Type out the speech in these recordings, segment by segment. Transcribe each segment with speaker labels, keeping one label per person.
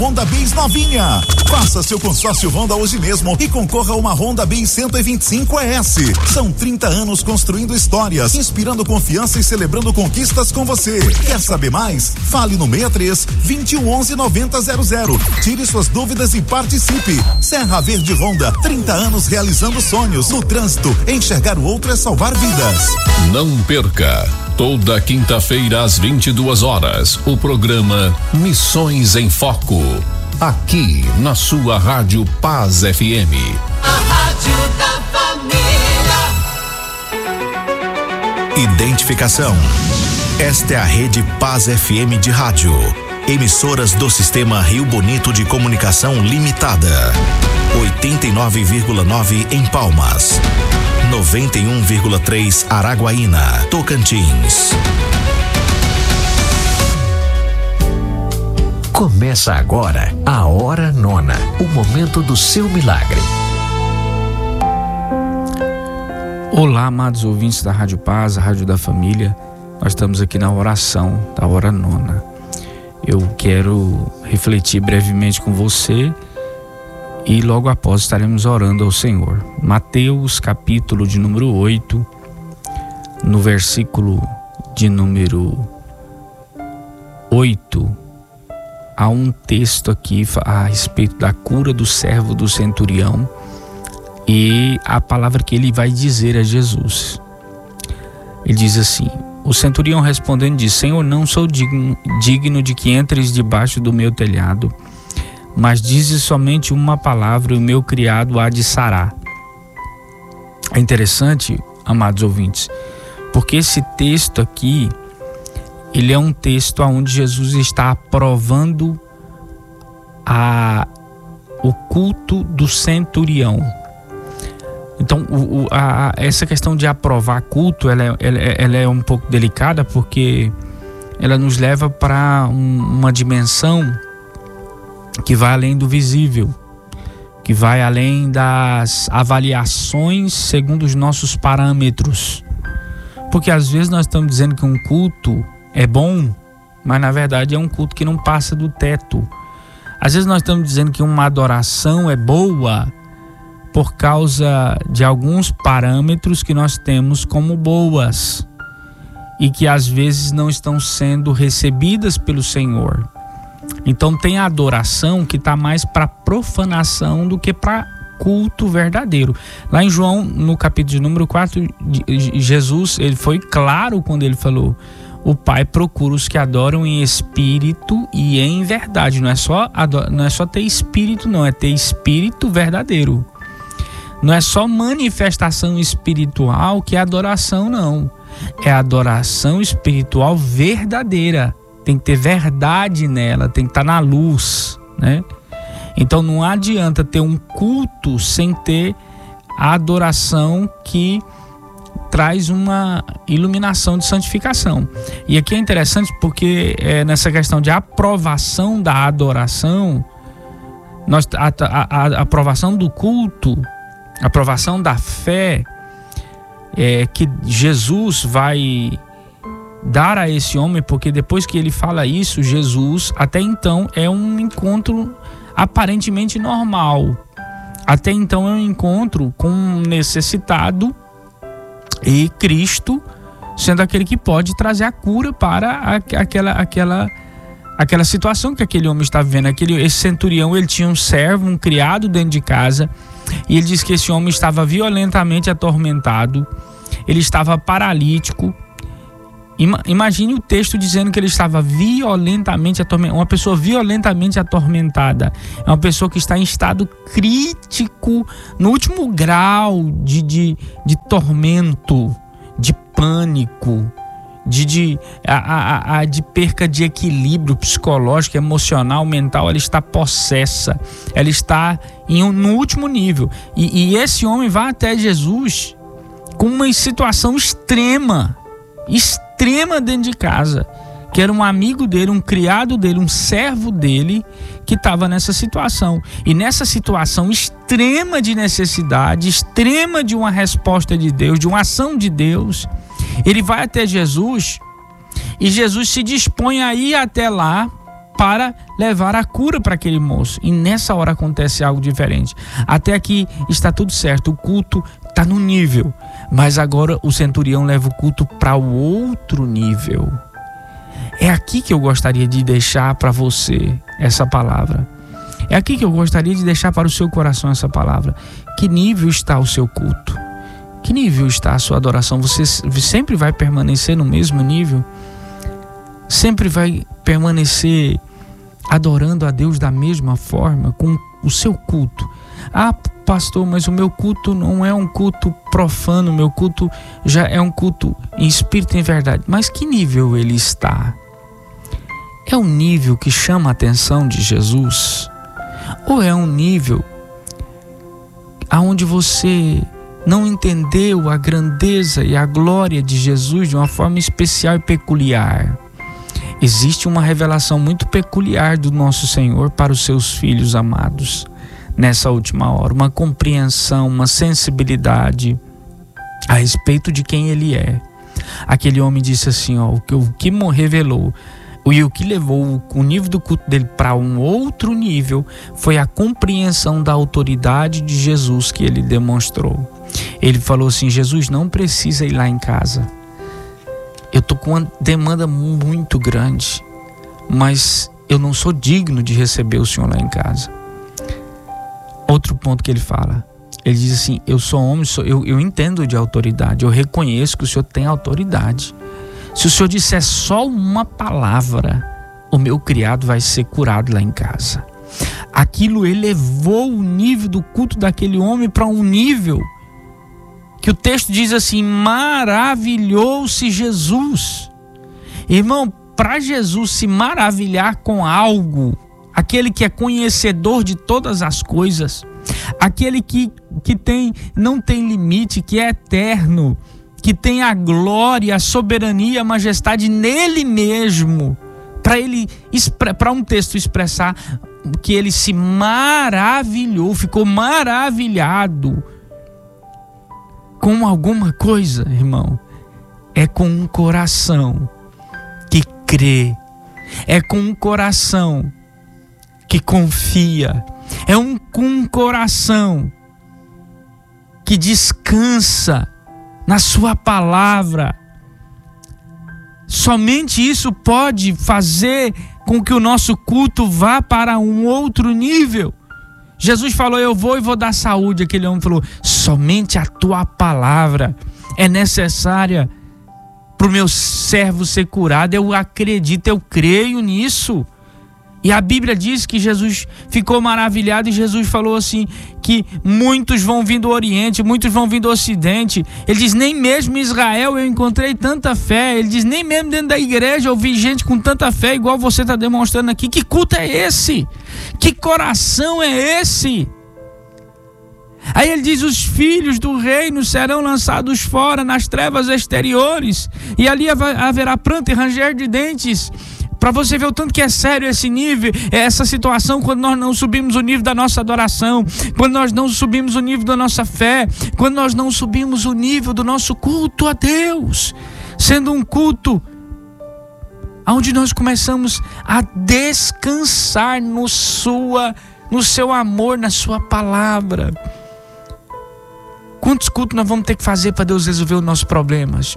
Speaker 1: Honda Bis novinha. Faça seu consórcio Honda hoje mesmo e concorra a uma Honda Bis 125 ES. São 30 anos construindo histórias, inspirando confiança e celebrando conquistas com você. Quer saber mais? Fale no 63 2111 9000. Tire suas dúvidas e participe. Serra Verde Honda, 30 anos realizando sonhos. No trânsito, enxergar o outro é salvar vidas.
Speaker 2: Não perca. Toda quinta-feira às 22 horas, o programa Missões em Foco, aqui na sua Rádio Paz FM.
Speaker 3: A Rádio da Família.
Speaker 4: Identificação. Esta é a Rede Paz FM de rádio. Emissoras do Sistema Rio Bonito de Comunicação Limitada. 89,9 em Palmas. 91,3 Araguaína, Tocantins.
Speaker 5: Começa agora a Hora Nona, o momento do seu milagre.
Speaker 6: Olá, amados ouvintes da Rádio Paz, a Rádio da Família. Nós estamos aqui na oração da Hora Nona. Eu quero refletir brevemente com você e logo após estaremos orando ao Senhor. Mateus, capítulo de número 8, no versículo de número 8, há um texto aqui a respeito da cura do servo do centurião e a palavra que ele vai dizer a Jesus. Ele diz assim: o centurião respondendo disse: Senhor, não sou digno de que entres debaixo do meu telhado, mas dizes somente uma palavra e o meu criado há de sarar. É interessante, amados ouvintes, porque esse texto aqui, ele é um texto onde Jesus está aprovando o culto do centurião. Então, essa questão de aprovar culto, ela é um pouco delicada, porque ela nos leva para uma dimensão que vai além do visível, que vai além das avaliações segundo os nossos parâmetros. Porque às vezes nós estamos dizendo que um culto é bom, mas na verdade é um culto que não passa do teto. Às vezes nós estamos dizendo que uma adoração é boa por causa de alguns parâmetros que nós temos como boas e que às vezes não estão sendo recebidas pelo Senhor. Então tem a adoração que está mais para profanação do que para culto verdadeiro. Lá em João, no capítulo de número 4, Jesus, ele foi claro quando ele falou: o Pai procura os que adoram em espírito e em verdade. Não é só ter espírito, não, é ter espírito verdadeiro. Não é só manifestação espiritual que é adoração, não. É adoração espiritual verdadeira. Tem que ter verdade nela, tem que estar na luz, né? Então não adianta ter um culto sem ter a adoração que traz uma iluminação de santificação. E aqui é interessante porque nessa questão de aprovação da adoração, a aprovação do culto, a aprovação da fé, que Jesus vai dar a esse homem, porque depois que ele fala isso, Jesus, até então, é um encontro aparentemente normal. Até então é um encontro com um necessitado e Cristo sendo aquele que pode trazer a cura para aquela situação que aquele homem está vivendo. Esse centurião, ele tinha um servo, um criado dentro de casa, e ele diz que esse homem estava violentamente atormentado, ele estava paralítico. Imagine o texto dizendo que ele estava violentamente atormentado. Uma pessoa violentamente atormentada é uma pessoa que está em estado crítico, no último grau de tormento, de pânico, de perca de equilíbrio psicológico, emocional, mental. Ela está possessa, ela está no último nível. E esse homem vai até Jesus com uma situação extrema dentro de casa, que era um amigo dele, um criado dele, um servo dele, que estava nessa situação. E nessa situação extrema de necessidade, extrema de uma resposta de Deus, de uma ação de Deus, ele vai até Jesus, e Jesus se dispõe a ir até lá para levar a cura para aquele moço. E nessa hora acontece algo diferente. Até aqui está tudo certo, o culto está no nível, mas agora o centurião leva o culto para o outro nível. É aqui que eu gostaria de deixar para você essa palavra. É aqui que eu gostaria de deixar para o seu coração essa palavra. Que nível está o seu culto? Que nível está a sua adoração? Você sempre vai permanecer no mesmo nível? Sempre vai permanecer adorando a Deus da mesma forma, com o seu culto? Ah, pastor, mas o meu culto não é um culto profano, meu culto já é um culto em espírito e em verdade. Mas que nível ele está? É um nível que chama a atenção de Jesus? Ou é um nível aonde você não entendeu a grandeza e a glória de Jesus de uma forma especial e peculiar? Existe uma revelação muito peculiar do nosso Senhor para os seus filhos amados nessa última hora, uma compreensão, uma sensibilidade a respeito de quem Ele é. Aquele homem disse assim, ó, o que revelou e o que levou o nível do culto dele para um outro nível foi a compreensão da autoridade de Jesus que ele demonstrou. Ele falou assim: Jesus não precisa ir lá em casa. Eu tô com uma demanda muito grande, mas eu não sou digno de receber o Senhor lá em casa. Outro ponto que ele fala, ele diz assim: eu sou homem, eu entendo de autoridade, eu reconheço que o Senhor tem autoridade. Se o Senhor disser só uma palavra, o meu criado vai ser curado lá em casa. Aquilo elevou o nível do culto daquele homem para um nível que o texto diz assim: maravilhou-se Jesus. Irmão, para Jesus se maravilhar com algo, aquele que é conhecedor de todas as coisas, aquele que não tem limite, que é eterno, que tem a glória, a soberania, a majestade nele mesmo, para um texto expressar que ele se maravilhou, ficou maravilhado com alguma coisa, irmão, é com um coração que crê, é com um coração que confia, é com um coração que descansa na sua palavra. Somente isso pode fazer com que o nosso culto vá para um outro nível. Jesus falou: eu vou e vou dar saúde. Aquele homem falou: somente a tua palavra é necessária para o meu servo ser curado. Eu acredito, eu creio nisso. E a Bíblia diz que Jesus ficou maravilhado e Jesus falou assim, que muitos vão vir do Oriente, muitos vão vir do Ocidente. Ele diz: nem mesmo em Israel eu encontrei tanta fé. Ele diz: nem mesmo dentro da igreja eu vi gente com tanta fé igual você está demonstrando aqui. Que culto é esse? Que coração é esse? Aí ele diz: os filhos do reino serão lançados fora nas trevas exteriores, e ali haverá pranto e ranger de dentes. Para você ver o tanto que é sério esse nível, essa situação, quando nós não subimos o nível da nossa adoração, quando nós não subimos o nível da nossa fé, quando nós não subimos o nível do nosso culto a Deus, sendo um culto onde nós começamos a descansar no seu amor, na sua palavra. Quantos cultos nós vamos ter que fazer para Deus resolver os nossos problemas?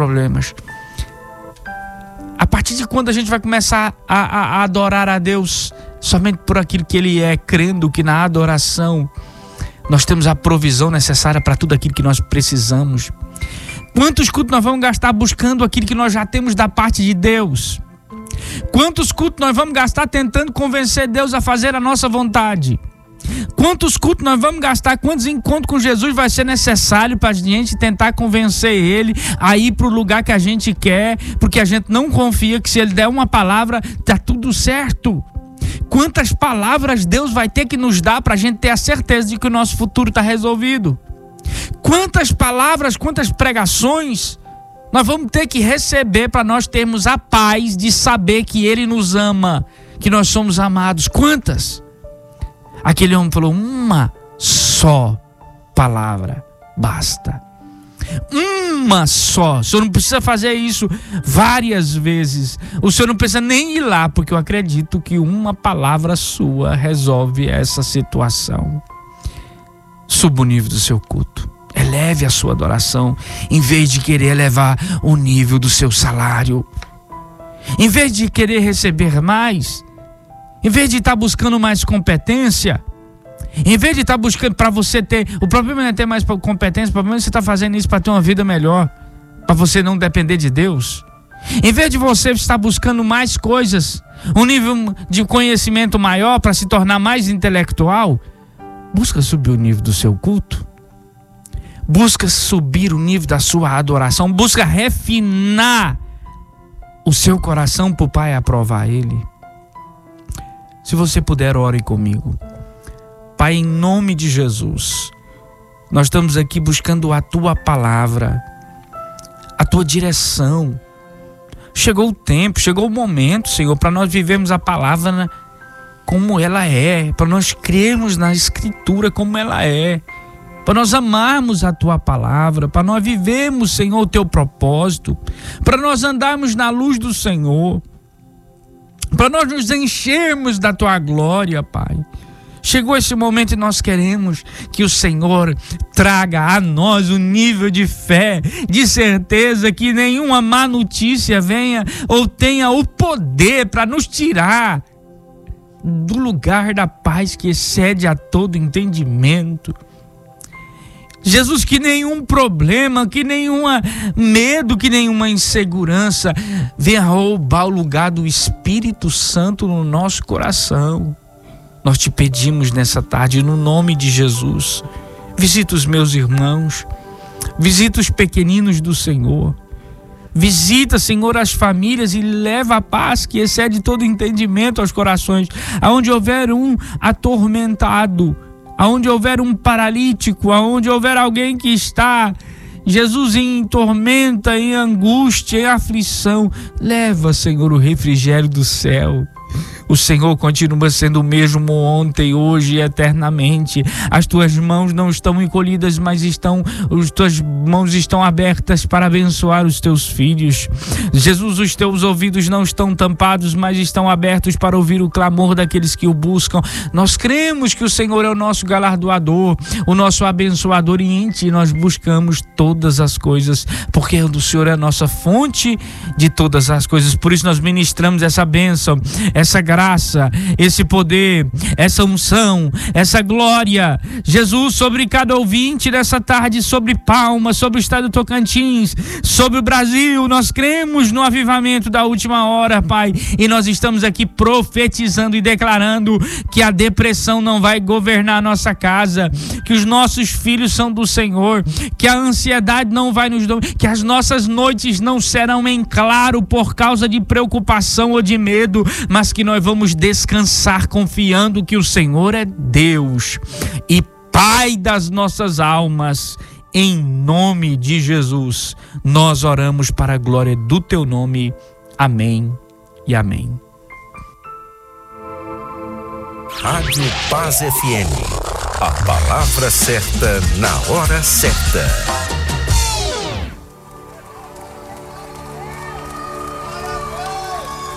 Speaker 6: A partir de quando a gente vai começar a adorar a Deus somente por aquilo que Ele é, crendo que na adoração nós temos a provisão necessária para tudo aquilo que nós precisamos? Quantos cultos nós vamos gastar buscando aquilo que nós já temos da parte de Deus? Quantos cultos nós vamos gastar tentando convencer Deus a fazer a nossa vontade? Quantos cultos nós vamos gastar, quantos encontros com Jesus vai ser necessário para a gente tentar convencer Ele a ir para o lugar que a gente quer, porque a gente não confia que se Ele der uma palavra, está tudo certo? Quantas palavras Deus vai ter que nos dar para a gente ter a certeza de que o nosso futuro está resolvido? Quantas palavras, quantas pregações nós vamos ter que receber para nós termos a paz de saber que Ele nos ama, que nós somos amados? Quantas? Aquele homem falou: uma só palavra basta. uma só. O senhor não precisa fazer isso várias vezes. O senhor não precisa nem ir lá, porque eu acredito que uma palavra sua resolve essa situação. Suba o nível do seu culto. Eleve a sua adoração, em vez de querer elevar o nível do seu salário. Em vez de querer receber mais, em vez de estar buscando mais competência, em vez de estar buscando para você ter, o problema não é ter mais competência, o problema é você estar fazendo isso para ter uma vida melhor, para você não depender de Deus. Em vez de você estar buscando mais coisas, um nível de conhecimento maior para se tornar mais intelectual, busca subir o nível do seu culto. Busca subir o nível da sua adoração. Busca refinar o seu coração para o Pai aprovar Ele. Se você puder, ore comigo. Pai, em nome de Jesus, nós estamos aqui buscando a Tua palavra, a Tua direção. Chegou o tempo, chegou o momento, Senhor, para nós vivermos a palavra como ela é, para nós crermos na Escritura como ela é, para nós amarmos a Tua palavra, para nós vivermos, Senhor, o Teu propósito, para nós andarmos na luz do Senhor, para nós nos enchermos da Tua glória, Pai. Chegou esse momento e nós queremos que o Senhor traga a nós um nível de fé, de certeza, que nenhuma má notícia venha ou tenha o poder para nos tirar do lugar da paz que excede a todo entendimento. Jesus, que nenhum problema, que nenhum medo, que nenhuma insegurança venha roubar o lugar do Espírito Santo no nosso coração. Nós te pedimos nessa tarde, no nome de Jesus, visita os meus irmãos, visita os pequeninos do Senhor, visita, Senhor, as famílias e leva a paz que excede todo entendimento aos corações. Aonde houver um atormentado, aonde houver um paralítico, aonde houver alguém que está, Jesus, em tormenta, em angústia, em aflição, leva, Senhor, o refrigério do céu. O Senhor continua sendo o mesmo ontem, hoje e eternamente. As tuas mãos não estão encolhidas, mas as tuas mãos estão abertas para abençoar os teus filhos. Jesus, os teus ouvidos não estão tampados, mas estão abertos para ouvir o clamor daqueles que o buscam. Nós cremos que o Senhor é o nosso galardoador, o nosso abençoador, e em Ti nós buscamos todas as coisas, porque o Senhor é a nossa fonte de todas as coisas. Por isso nós ministramos essa bênção, essa graça, esse poder, essa unção, essa glória, Jesus, sobre cada ouvinte dessa tarde, sobre Palmas, sobre o estado do Tocantins, sobre o Brasil. Nós cremos no avivamento da última hora, Pai, e nós estamos aqui profetizando e declarando que a depressão não vai governar a nossa casa, que os nossos filhos são do Senhor, que a ansiedade não vai nos dominar, que as nossas noites não serão em claro por causa de preocupação ou de medo, mas que nós vamos descansar confiando que o Senhor é Deus e Pai das nossas almas. Em nome de Jesus, nós oramos para a glória do Teu nome. Amém e amém.
Speaker 4: Rádio Paz FM. A palavra certa na hora certa.